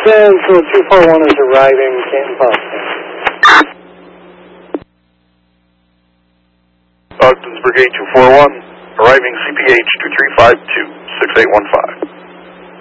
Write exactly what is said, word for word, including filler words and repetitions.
says uh, two four one is arriving, Canton Boston. Ogden's Brigade two four one, arriving C P H two three five two, six eight one five.